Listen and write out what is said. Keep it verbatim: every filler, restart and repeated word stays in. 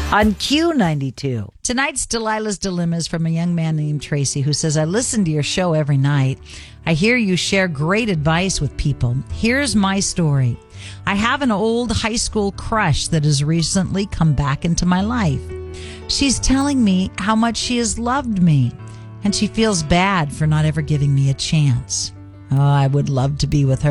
on Q ninety-two. Tonight's Delilah's Dilemma is from a young man named Tracy who says, I listen to your show every night. I hear you share great advice with people. Here's my story. I have an old high school crush that has recently come back into my life. She's telling me how much she has loved me, and she feels bad for not ever giving me a chance. Oh, I would love to be with her.